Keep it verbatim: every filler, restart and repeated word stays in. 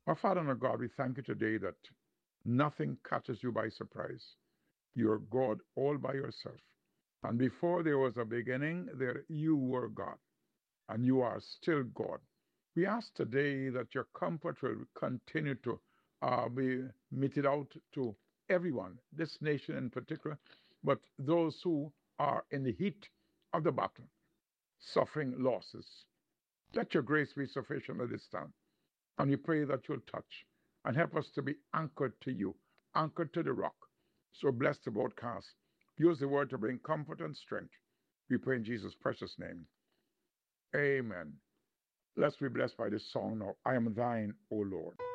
Our Father and our God, we thank you today that nothing catches you by surprise. You're God all by yourself. And before there was a beginning, there you were God, and you are still God. We ask today that your comfort will continue to uh, be meted out to everyone, this nation in particular, but those who are in the heat of the battle, suffering losses. Let your grace be sufficient at this time. And we pray that you'll touch and help us to be anchored to you, anchored to the rock. So bless the broadcast. Use the word to bring comfort and strength. We pray in Jesus' precious name. Amen. Let's be blessed by this song now. I am thine, O Lord.